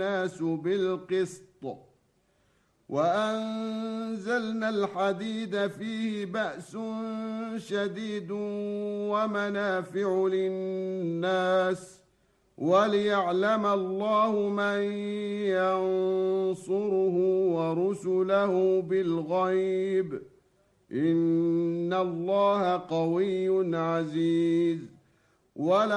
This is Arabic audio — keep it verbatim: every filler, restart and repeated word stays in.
الناس بالقسط وأنزلنا الحديد فيه بأس شديد ومنافع للناس وليعلم الله من ينصره ورسله بالغيب إن الله قوي عزيز.